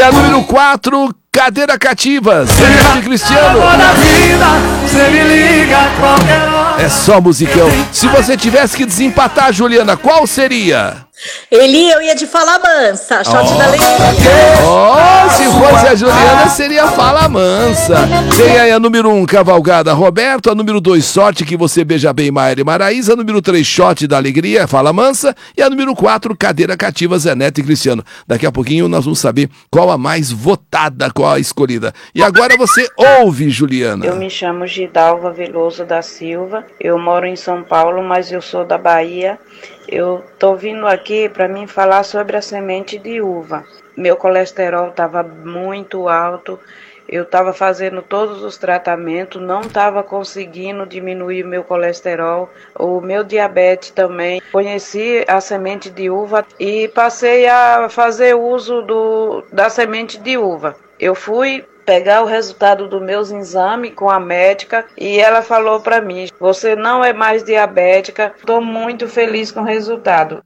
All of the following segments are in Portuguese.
a número 4, Cadeira Cativas, de Cristiano. É só musicão. Se você tivesse que desempatar, Juliana, qual seria? Eli, eu ia de Fala Mansa, shot da alegria. Se fosse a Juliana, seria Fala Mansa. Tem aí a número 1, Cavalgada, Roberto. A número 2, Sorte que você beija bem, Maíra e Maraísa. A número 3, Shot da Alegria, Fala Mansa. E a número 4, Cadeira Cativa, Zé Neto e Cristiano. Daqui a pouquinho nós vamos saber qual a mais votada, qual a escolhida. E agora você ouve, Juliana. Eu me chamo Gidalva Veloso da Silva. Eu moro em São Paulo, mas eu sou da Bahia. Eu tô vindo aqui para mim falar sobre a semente de uva. Meu colesterol estava muito alto, eu estava fazendo todos os tratamentos, não estava conseguindo diminuir o meu colesterol, o meu diabetes também. Conheci a semente de uva e passei a fazer uso da semente de uva. Eu fui pegar o resultado dos meus exames com a médica e ela falou para mim: você não é mais diabética. Estou muito feliz com o resultado.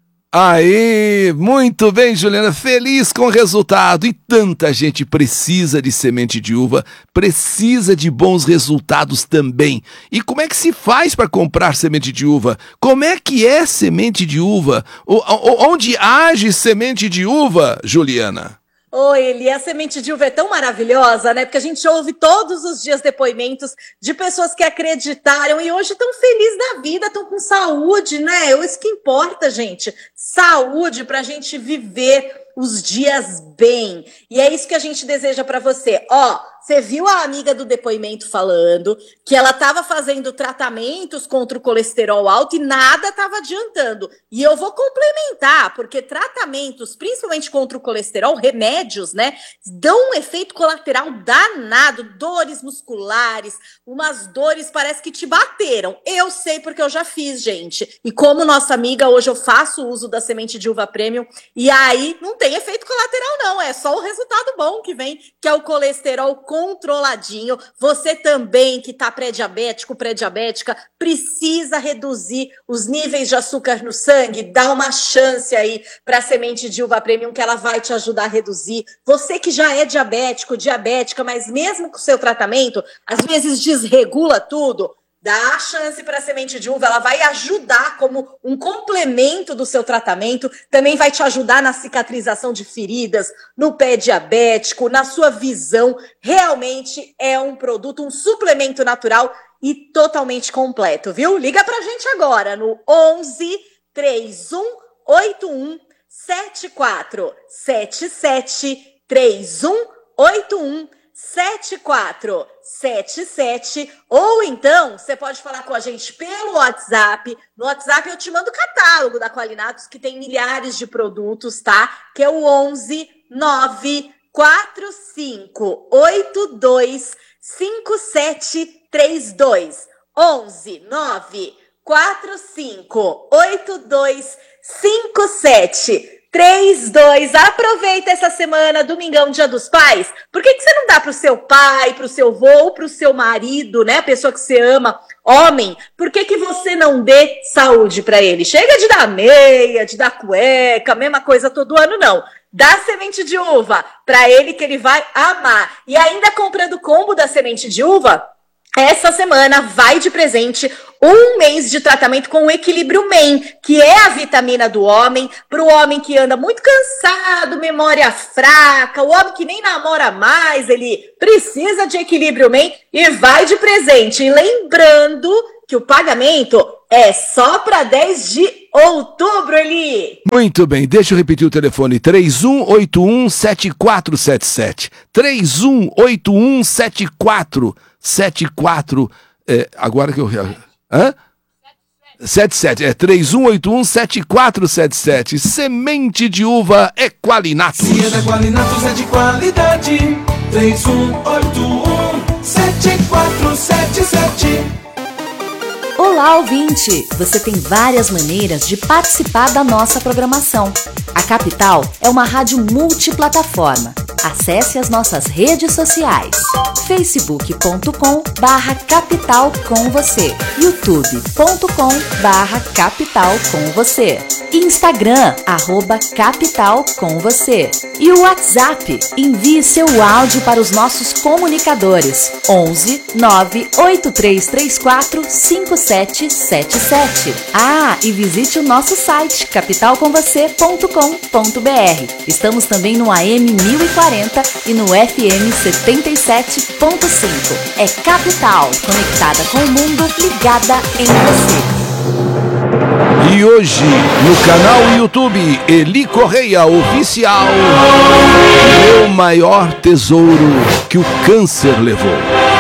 Aí, muito bem, Juliana, feliz com o resultado. E tanta gente precisa de semente de uva, precisa de bons resultados também. E como é que se faz para comprar semente de uva? Como é que é semente de uva? Onde age semente de uva, Juliana? Oi, Eli, a semente de uva é tão maravilhosa, né? Porque a gente ouve todos os dias depoimentos de pessoas que acreditaram e hoje estão felizes da vida, estão com saúde, né? Isso que importa, gente. Saúde pra gente viver os dias bem. E é isso que a gente deseja pra você. Você viu a amiga do depoimento falando que ela estava fazendo tratamentos contra o colesterol alto e nada estava adiantando. E eu vou complementar, porque tratamentos, principalmente contra o colesterol, remédios, né, dão um efeito colateral danado, dores musculares, umas dores parece que te bateram. Eu sei porque eu já fiz, gente. E como nossa amiga, hoje eu faço uso da semente de uva premium e aí não tem efeito colateral não, é só o resultado bom que vem, que é o colesterol controladinho. Você também que tá pré-diabético, pré-diabética, precisa reduzir os níveis de açúcar no sangue, dá uma chance aí para a semente de uva premium que ela vai te ajudar a reduzir. Você que já é diabético, diabética, mas mesmo com o seu tratamento, às vezes desregula tudo, dá a chance para a semente de uva, ela vai ajudar como um complemento do seu tratamento, também vai te ajudar na cicatrização de feridas, no pé diabético, na sua visão. Realmente é um produto, um suplemento natural e totalmente completo, viu? Liga pra gente agora no 11 3181 7477 3181 7477, ou então você pode falar com a gente pelo WhatsApp. No WhatsApp eu te mando o catálogo da Qualinatos, que tem milhares de produtos, tá? Que é o 11 94582 5732. 11 94582 5732. Aproveita essa semana, domingão, Dia dos Pais. Por que você não dá pro seu pai, pro seu avô ou pro seu marido, né? A pessoa que você ama, homem. Por que você não dê saúde pra ele? Chega de dar meia, de dar cueca, mesma coisa todo ano, não. Dá semente de uva pra ele que ele vai amar. E ainda comprando o combo da semente de uva, essa semana vai de presente um mês de tratamento com o Equilíbrio Men, que é a vitamina do homem, para o homem que anda muito cansado, memória fraca, o homem que nem namora mais, ele precisa de Equilíbrio Men e vai de presente. E lembrando que o pagamento é só para 10 de outubro, Eli. Muito bem, deixa eu repetir o telefone: 3181-7477. 3181-7474. Agora que eu... Hã? 77, 3181-7477. Semente de uva é Qualinatos. Se é da Qualinatos é de qualidade. 3181-7477. Olá, ouvinte! Você tem várias maneiras de participar da nossa programação. A Capital é uma rádio multiplataforma. Acesse as nossas redes sociais: facebook.com/capital com você, youtube.com/capital com você, Instagram @capital com você e o WhatsApp. Envie seu áudio para os nossos comunicadores 11 98334 5777. E visite o nosso site capitalcomvocê.com.br. Estamos também no AM 1040 e no FM 77.5. É Capital, conectada com o mundo, ligada em você. E hoje, no canal YouTube Eli Correia Oficial, meu maior tesouro que o câncer levou.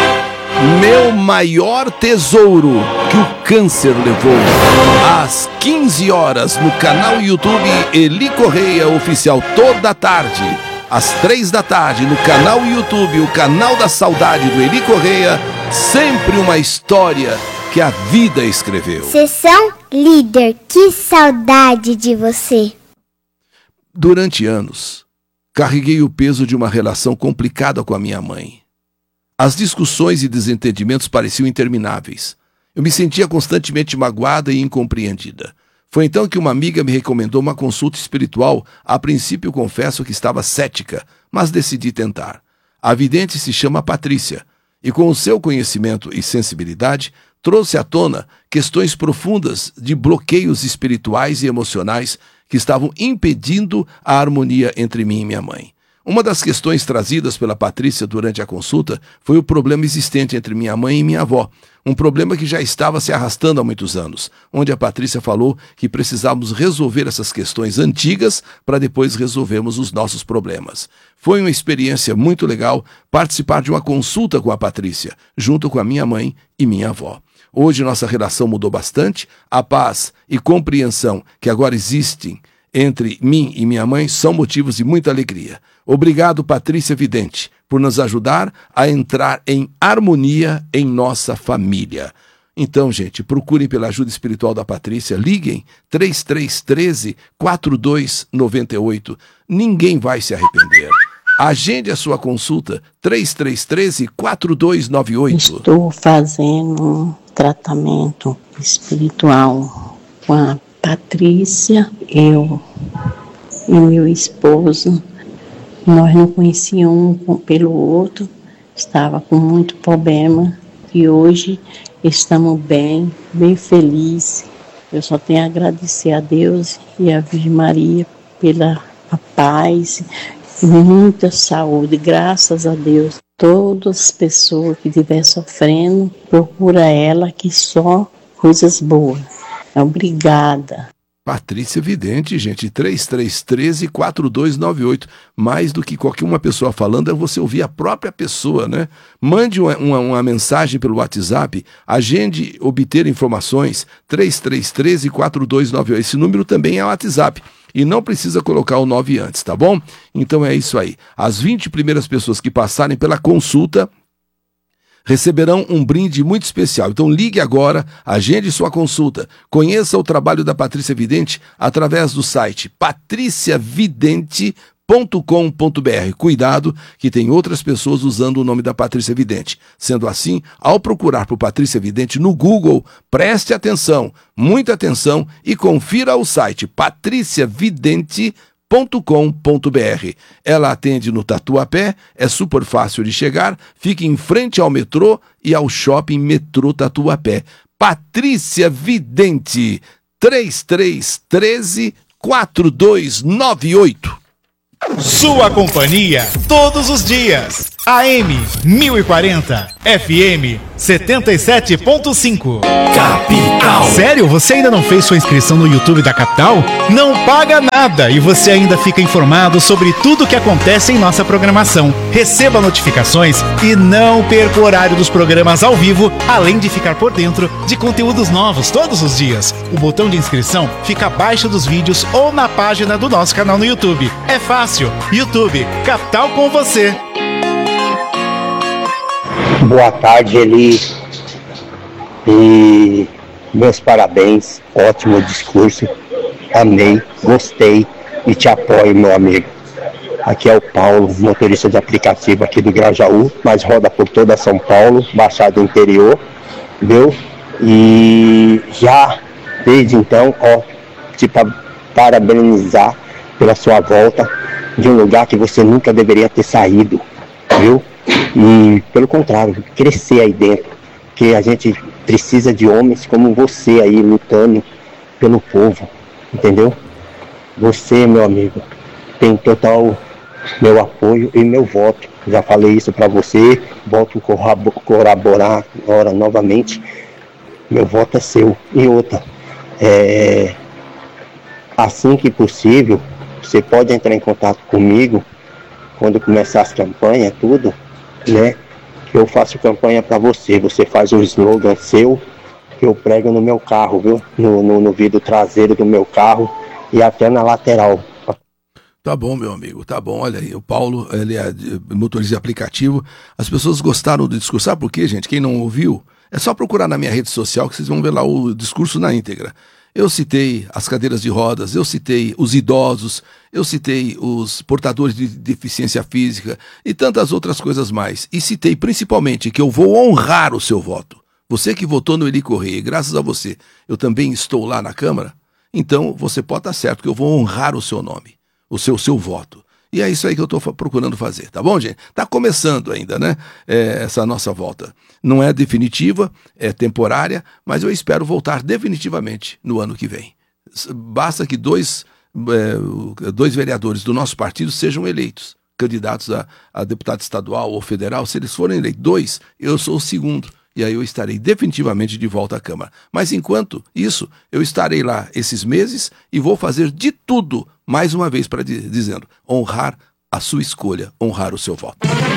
Meu maior tesouro que o câncer levou. Às 15 horas, no canal YouTube Eli Correia Oficial, toda tarde. Às 3 da tarde, no canal YouTube, o canal da saudade do Eli Correia, sempre uma história que a vida escreveu. Sessão Líder, que saudade de você. Durante anos, carreguei o peso de uma relação complicada com a minha mãe. As discussões e desentendimentos pareciam intermináveis. Eu me sentia constantemente magoada e incompreendida. Foi então que uma amiga me recomendou uma consulta espiritual. A princípio, confesso que estava cética, mas decidi tentar. A vidente se chama Patrícia, e com o seu conhecimento e sensibilidade, trouxe à tona questões profundas de bloqueios espirituais e emocionais que estavam impedindo a harmonia entre mim e minha mãe. Uma das questões trazidas pela Patrícia durante a consulta foi o problema existente entre minha mãe e minha avó, um problema que já estava se arrastando há muitos anos, onde a Patrícia falou que precisávamos resolver essas questões antigas para depois resolvermos os nossos problemas. Foi uma experiência muito legal participar de uma consulta com a Patrícia, junto com a minha mãe e minha avó. Hoje nossa relação mudou bastante, a paz e compreensão que agora existem entre mim e minha mãe são motivos de muita alegria. Obrigado, Patrícia Vidente, por nos ajudar a entrar em harmonia em nossa família. Então, gente, procurem pela ajuda espiritual da Patrícia, liguem 3313-4298. Ninguém vai se arrepender. Agende a sua consulta 3313-4298. Estou fazendo um tratamento espiritual com a Patrícia, eu e meu esposo. Nós não conhecíamos um pelo outro, estava com muito problema e hoje estamos bem felizes. Eu só tenho a agradecer a Deus e a Virgem Maria pela paz e muita saúde, graças a Deus. Todas as pessoas que estiverem sofrendo, procura ela, que só coisas boas. Obrigada. Patrícia Vidente, gente, 3313-4298. Mais do que qualquer uma pessoa falando, é você ouvir a própria pessoa, né? Mande uma mensagem pelo WhatsApp, agende obter informações, 3313-4298. Esse número também é o WhatsApp. E não precisa colocar o 9 antes, tá bom? Então é isso aí. As 20 primeiras pessoas que passarem pela consulta receberão um brinde muito especial. Então ligue agora, agende sua consulta. Conheça o trabalho da Patrícia Vidente através do site patriciavidente.com.br. Cuidado que tem outras pessoas usando o nome da Patrícia Vidente. Sendo assim, ao procurar por Patrícia Vidente no Google, preste atenção, muita atenção e confira o site patriciavidente.com.br. Ela atende no Tatuapé, é super fácil de chegar, fica em frente ao metrô e ao shopping Metrô Tatuapé. Patrícia Vidente, 3313-4298. Sua companhia todos os dias. AM 1040, FM 77.5. Capital. Sério? Você ainda não fez sua inscrição no YouTube da Capital? Não paga nada e você ainda fica informado sobre tudo o que acontece em nossa programação. Receba notificações e não perca o horário dos programas ao vivo, além de ficar por dentro de conteúdos novos todos os dias. O botão de inscrição fica abaixo dos vídeos ou na página do nosso canal no YouTube. É fácil. YouTube, Capital com você. Boa tarde, Eli. E meus parabéns. Ótimo discurso. Amei, gostei e te apoio, meu amigo. Aqui é o Paulo, motorista de aplicativo aqui do Grajaú, mas roda por toda São Paulo, Baixada Interior, viu? E já, desde então, parabenizar pela sua volta de um lugar que você nunca deveria ter saído, viu? E, pelo contrário, crescer aí dentro, porque a gente precisa de homens como você aí, lutando pelo povo, entendeu? Você, meu amigo, tem total meu apoio e meu voto. Já falei isso para você, volto a corroborar agora novamente. Meu voto é seu. E outra, assim que possível, você pode entrar em contato comigo quando começar as campanhas, tudo, né? Que eu faço campanha para você. Você faz o slogan seu, que eu prego no meu carro, viu? No vidro traseiro do meu carro e até na lateral. Tá bom, meu amigo, tá bom. Olha aí, o Paulo, ele é motorista de aplicativo. As pessoas gostaram do discurso. Sabe por quê, gente? Quem não ouviu, é só procurar na minha rede social que vocês vão ver lá o discurso na íntegra. Eu citei as cadeiras de rodas, eu citei os idosos, eu citei os portadores de deficiência física e tantas outras coisas mais. E citei principalmente que eu vou honrar o seu voto. Você que votou no Eli Correia, e graças a você eu também estou lá na Câmara, então você pode estar certo que eu vou honrar o seu nome, o seu voto. E é isso aí que eu estou procurando fazer, tá bom, gente? Tá começando ainda, né? Essa nossa volta. Não é definitiva, é temporária, mas eu espero voltar definitivamente no ano que vem. Basta que dois vereadores do nosso partido sejam eleitos, candidatos a deputado estadual ou federal. Se eles forem eleitos, 2, eu sou o segundo. E aí eu estarei definitivamente de volta à Câmara. Mas enquanto isso, eu estarei lá esses meses e vou fazer de tudo, mais uma vez, dizendo, honrar a sua escolha, honrar o seu voto.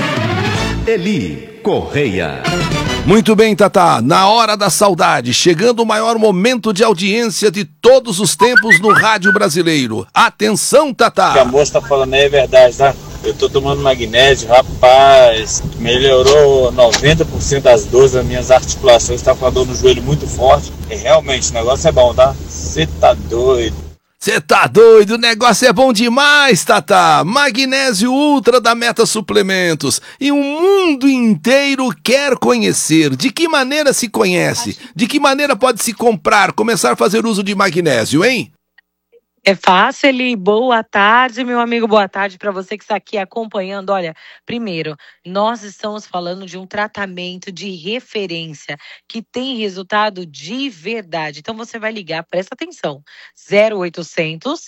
Eli Correia. Muito bem, Tatá, na hora da saudade, chegando o maior momento de audiência de todos os tempos no rádio brasileiro. Atenção, Tatá! O que a moça tá falando aí é verdade, tá? Eu tô tomando magnésio, rapaz, melhorou 90% das dores das minhas articulações, tá com a dor no joelho muito forte. E realmente, o negócio é bom, tá? Você tá doido. Você tá doido, o negócio é bom demais, Tatá. Magnésio Ultra da Meta Suplementos. E o mundo inteiro quer conhecer. De que maneira se conhece? De que maneira pode se comprar, começar a fazer uso de magnésio, hein? É fácil, Eli. Boa tarde, meu amigo. Boa tarde para você que está aqui acompanhando. Olha, primeiro, nós estamos falando de um tratamento de referência que tem resultado de verdade. Então você vai ligar, presta atenção, 0800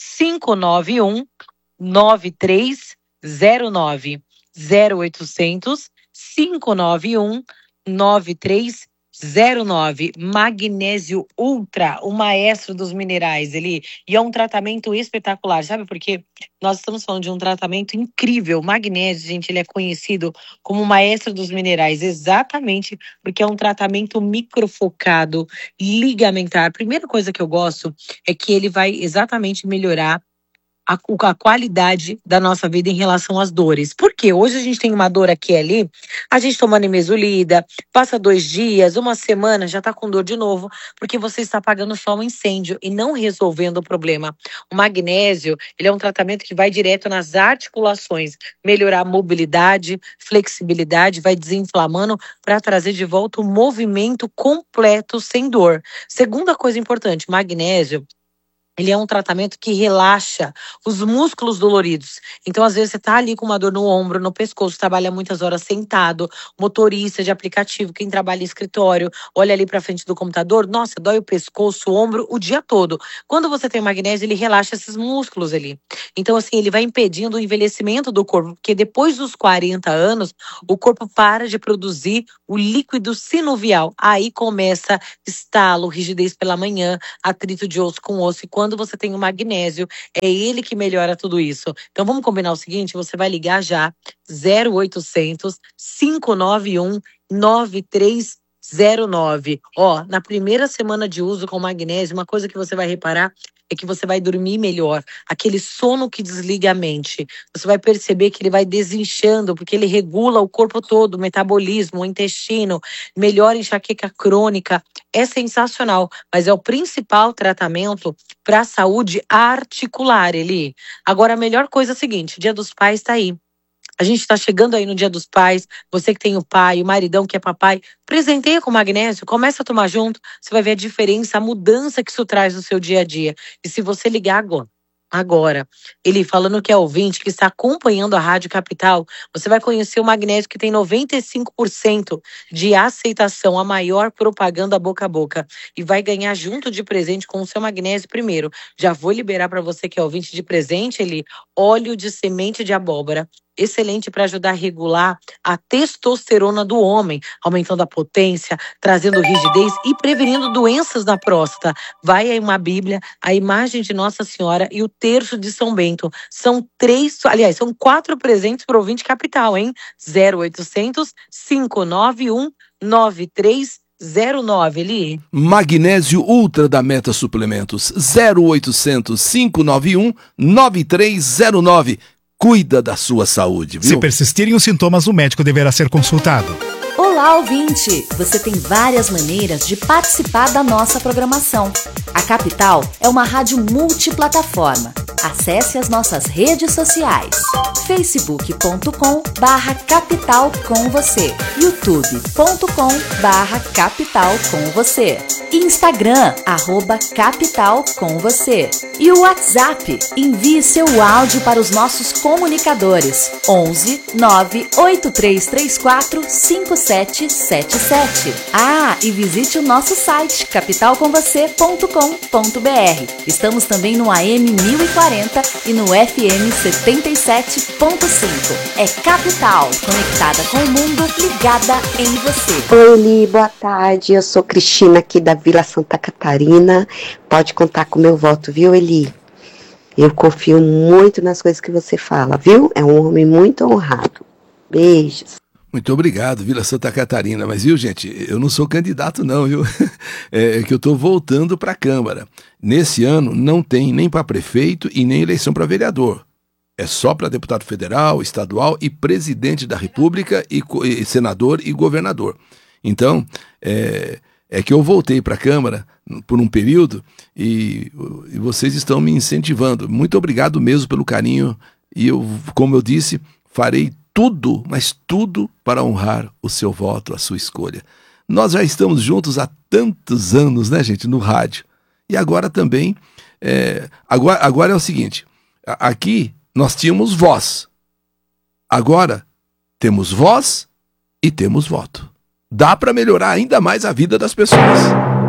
591 9309. 0800 591 9309. Magnésio Ultra, o maestro dos minerais, ele, e é um tratamento espetacular, sabe por quê? Nós estamos falando de um tratamento incrível. O magnésio, gente, ele é conhecido como o maestro dos minerais, exatamente porque é um tratamento microfocado, ligamentar. A primeira coisa que eu gosto é que ele vai exatamente melhorar a qualidade da nossa vida em relação às dores. Porque hoje a gente tem uma dor aqui e ali, a gente toma nimesulida, passa 2 dias, 1 semana, já tá com dor de novo, porque você está apagando só um incêndio e não resolvendo o problema. O magnésio, ele é um tratamento que vai direto nas articulações, melhorar a mobilidade, flexibilidade, vai desinflamando para trazer de volta o movimento completo sem dor. Segunda coisa importante, magnésio, ele é um tratamento que relaxa os músculos doloridos. Então, às vezes, você tá ali com uma dor no ombro, no pescoço, trabalha muitas horas sentado, motorista de aplicativo, quem trabalha em escritório, olha ali pra frente do computador, nossa, dói o pescoço, o ombro, o dia todo. Quando você tem magnésio, ele relaxa esses músculos ali. Então, assim, ele vai impedindo o envelhecimento do corpo, porque depois dos 40 anos, o corpo para de produzir o líquido sinovial. Aí começa estalo, rigidez pela manhã, atrito de osso com osso. E quando você tem o magnésio, é ele que melhora tudo isso. Então vamos combinar o seguinte, você vai ligar já 0800 591 9309. Ó, na primeira semana de uso com magnésio, uma coisa que você vai reparar é que você vai dormir melhor. Aquele sono que desliga a mente. Você vai perceber que ele vai desinchando, porque ele regula o corpo todo, o metabolismo, o intestino, melhora a enxaqueca crônica. É sensacional, mas é o principal tratamento para a saúde articular, Eli. Agora, a melhor coisa é a seguinte, Dia dos Pais tá aí. A gente está chegando aí no Dia dos Pais, você que tem o pai, o maridão que é papai, presenteia com magnésio, começa a tomar junto, você vai ver a diferença, a mudança que isso traz no seu dia a dia. E se você ligar agora, ele falando que é ouvinte, que está acompanhando a Rádio Capital, você vai conhecer o magnésio que tem 95% de aceitação, a maior propaganda boca a boca. E vai ganhar junto de presente com o seu magnésio primeiro. Já vou liberar para você que é ouvinte de presente, ele óleo de semente de abóbora. Excelente para ajudar a regular a testosterona do homem, aumentando a potência, trazendo rigidez e prevenindo doenças da próstata. Vai aí uma Bíblia, a imagem de Nossa Senhora e o terço de São Bento. São 4 presentes para o ouvinte capital, hein? 0800 591 9309, Eli. Magnésio Ultra da Meta Suplementos, 0800 591 9309. Cuida da sua saúde, viu? Se persistirem os sintomas, o médico deverá ser consultado. Olá, ouvinte! Você tem várias maneiras de participar da nossa programação. A Capital é uma rádio multiplataforma. Acesse as nossas redes sociais. facebook.com/capital com você, youtube.com/capital com você, Instagram @capital com você e o WhatsApp. Envie seu áudio para os nossos comunicadores 11 98334 5777. E visite o nosso site capitalcomvocê.com.br. Estamos também no AM 1040 e no FM 77.5. É Capital, conectada com o mundo, ligada em você. Oi, Eli, boa tarde. Eu sou Cristina aqui da Vila Santa Catarina. Pode contar com o meu voto, viu, Eli? Eu confio muito nas coisas que você fala, viu? É um homem muito honrado. Beijos. Muito obrigado, Vila Santa Catarina. Mas, viu, gente, eu não sou candidato não, viu? É que eu estou voltando para a Câmara. Nesse ano não tem nem para prefeito e nem eleição para vereador. É só para deputado federal, estadual e presidente da República, e senador e governador. Então, é que eu voltei para a Câmara por um período e vocês estão me incentivando. Muito obrigado mesmo pelo carinho. E eu, como eu disse, farei tudo, mas tudo para honrar o seu voto, a sua escolha. Nós já estamos juntos há tantos anos, né, gente, no rádio. E agora também, agora é o seguinte, aqui nós tínhamos voz. Agora temos voz e temos voto. Dá para melhorar ainda mais a vida das pessoas.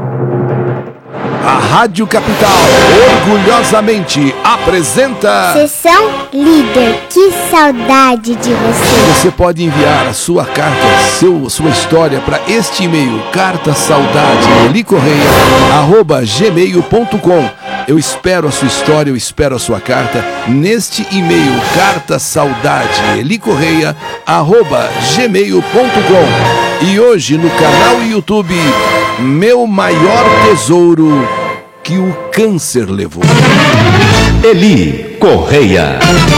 A Rádio Capital orgulhosamente apresenta Sessão Líder, que saudade de você. Você pode enviar a sua carta, sua história para este e-mail, cartasaudade@gmail.com. Eu espero a sua história, eu espero a sua carta neste e-mail, cartasaudade@gmail.com. E hoje no canal YouTube, Meu Maior Tesouro que o Câncer Levou. Eli Correia.